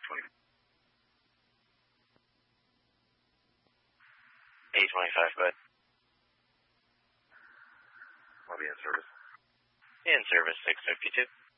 825, bud. I'll be in service. In service, 652.